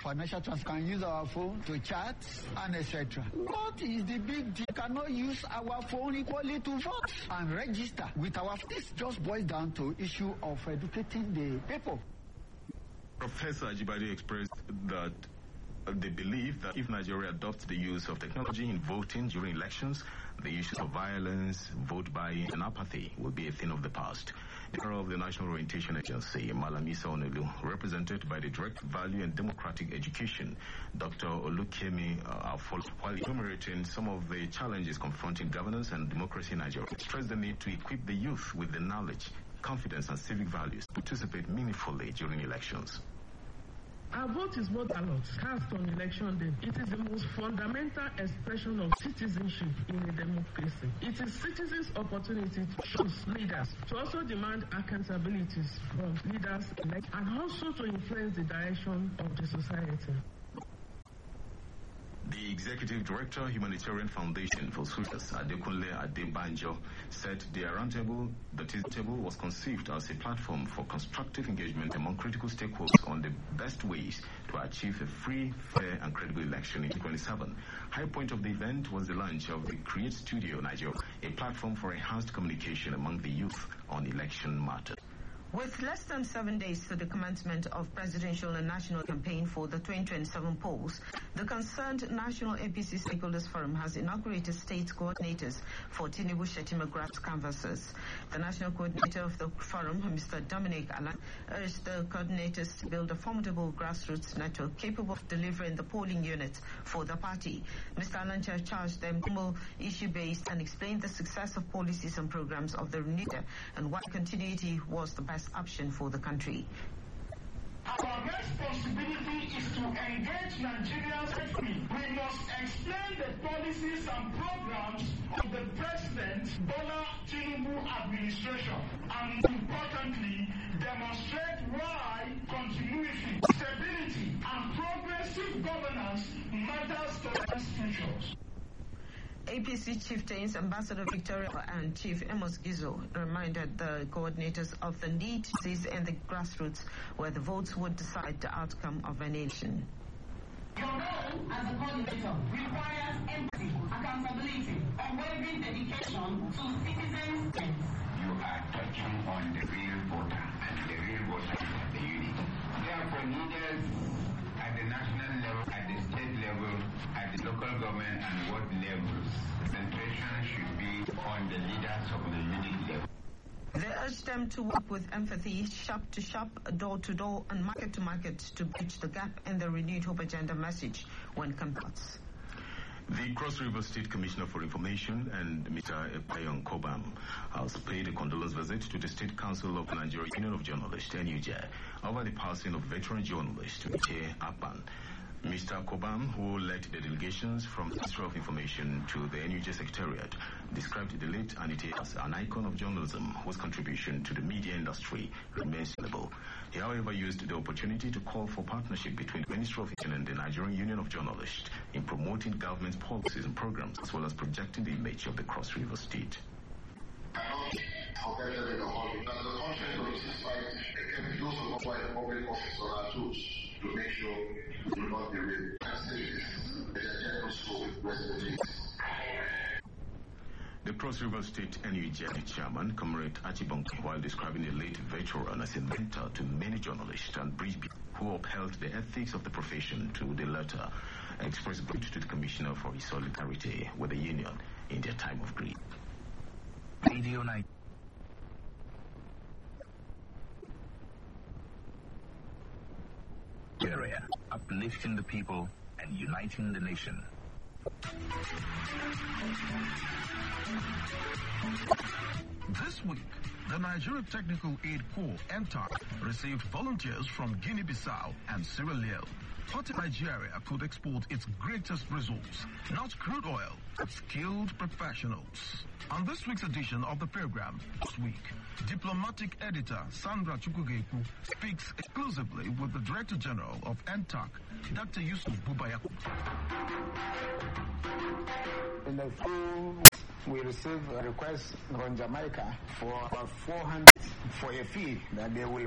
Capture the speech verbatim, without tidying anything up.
financial transfer, can use our phone to chat and et cetera. What is the big deal? We cannot use our phone equally to vote and register with our. This just boils down to issue of educating the people. Professor Ajibade expressed that they believe that if Nigeria adopts the use of technology in voting during elections, the issues of violence, vote buying, and apathy will be a thing of the past. The Director of the National Orientation Agency, Malamisa Onelu, represented by the Direct Value and Democratic Education, Doctor Olukemi uh, while enumerating some of the challenges confronting governance and democracy in Nigeria, stressed the need to equip the youth with the knowledge, confidence, and civic values to participate meaningfully during elections. Our vote is what ballots cast on election day. It is the most fundamental expression of citizenship in a democracy. It is citizens' opportunity to choose leaders, to also demand accountabilities from leaders elect, and also to influence the direction of the society. The Executive Director, Humanitarian Foundation for Soldiers, Adekunle Adebanjo, said the roundtable, that is, table was conceived as a platform for constructive engagement among critical stakeholders on the best ways to achieve a free, fair, and credible election in twenty twenty-seven. High point of the event was the launch of the Create Studio Nigeria, a platform for enhanced communication among the youth on election matters. With less than seven days to the commencement of presidential and national campaign for the twenty twenty-seven polls, the concerned National A P C Stakeholders Forum has inaugurated state coordinators for Tinubu Shettima Grass canvassers. The national coordinator of the forum, Mister Dominic Alan, urged the coordinators to build a formidable grassroots network capable of delivering the polling units for the party. Mister Alan charged them to be more issue-based and explained the success of policies and programs of the renewed and why continuity was the best option for the country. Our responsibility is to engage Nigerians safely. We must explain the policies and programs of the President Bola Tinubu administration and, importantly, demonstrate why continuity, stability, and progressive governance matters to our institutions. A P C chieftains Ambassador Victoria and Chief Amos Gizo reminded the coordinators of the need to seize in the grassroots where the votes would decide the outcome of a nation. Your role as a coordinator requires empathy, accountability, unwavering dedication to citizens' needs. You are touching on the real voter and the real voter of the unit. Therefore, leaders at the national level, at the state level, at the local government and ward levels, concentration should be on the leaders of the unit level. They urged them to work with empathy, shop to shop, door to door, and market to market to bridge the gap in the renewed hope agenda message when campaigns. The Cross River State Commissioner for Information and Mister Epayon Kobam has paid a condolence visit to the State Council of Nigeria Union of Journalists, N U J, over the passing of veteran journalist Uche Akpan. Mister Kobam, who led the delegations from the Ministry of Information to the N U J Secretariat, described the late Anite as an icon of journalism whose contribution to the media industry remains notable. He, however, used the opportunity to call for partnership between the Ministry of Information and the Nigerian Union of Journalists in promoting government policies and programs, as well as projecting the image of the Cross River State. To make sure we do not derail the Cross River State N U J chairman, Comrade Achibonke, while describing a late veteran as a mentor to many journalists and bridge who upheld the ethics of the profession to the letter, expressed gratitude to the Commissioner for his solidarity with the union in their time of grief. Radio Night. Area, uplifting the people and uniting the nation. This week, the Nigeria Technical Aid Corps, N T A C, received volunteers from Guinea-Bissau and Sierra Leone. Thought Nigeria could export its greatest resource, not crude oil, but skilled professionals. On this week's edition of the program, this week, diplomatic editor Sandra Chukwugeku speaks exclusively with the Director General of N T A C, Doctor Yusuf Bubayaku. In the few we received a request from Jamaica for about four hundred for a fee that they will